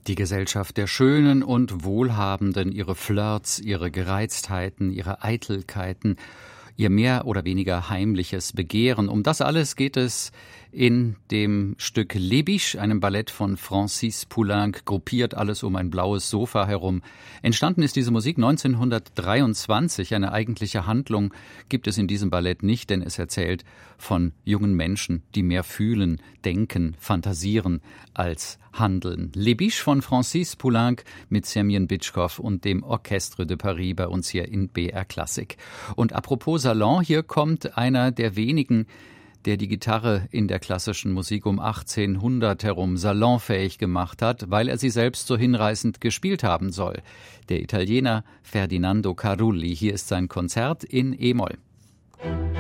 Die Gesellschaft der Schönen und Wohlhabenden, ihre Flirts, ihre Gereiztheiten, ihre Eitelkeiten, ihr mehr oder weniger heimliches Begehren. Um das alles geht es in dem Stück Les Biches, einem Ballett von Francis Poulenc, gruppiert alles um ein blaues Sofa herum. Entstanden ist diese Musik 1923. Eine eigentliche Handlung gibt es in diesem Ballett nicht, denn es erzählt von jungen Menschen, die mehr fühlen, denken, fantasieren als handeln. Les Biches von Francis Poulenc mit Semyon Bitschkow und dem Orchestre de Paris bei uns hier in BR Klassik. Und apropos Salon, hier kommt einer der wenigen, der die Gitarre in der klassischen Musik um 1800 herum salonfähig gemacht hat, weil er sie selbst so hinreißend gespielt haben soll. Der Italiener Ferdinando Carulli. Hier ist sein Konzert in E-Moll.